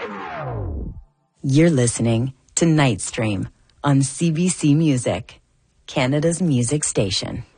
You're listening to Nightstream on CBC Music, Canada's music station.